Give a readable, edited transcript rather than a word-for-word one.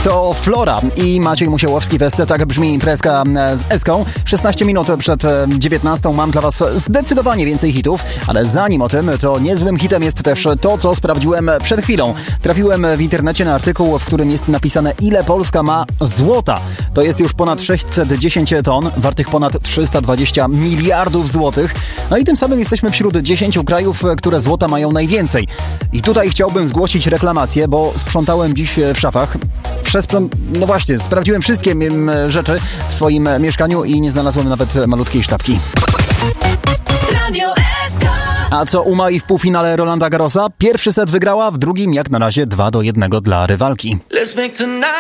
To Flora i Maciej Musiałowski Westy, tak brzmi imprezka z Eską. 16 minut przed 19 mam dla was zdecydowanie więcej hitów, ale zanim o tym, to niezłym hitem jest też to, co sprawdziłem przed chwilą. Trafiłem w internecie na artykuł, w którym jest napisane, ile Polska ma złota. To jest już ponad 610 ton, wartych ponad 320 miliardów złotych. No i tym samym jesteśmy wśród 10 krajów, które złota mają najwięcej. I tutaj chciałbym zgłosić reklamację, bo sprzątałem dziś w szafach. No właśnie, sprawdziłem wszystkie rzeczy w swoim mieszkaniu i nie znalazłem nawet malutkiej sztabki. A co u Mai w półfinale Rolanda Garrosa? Pierwszy set wygrała, w drugim jak na razie 2-1 dla rywalki.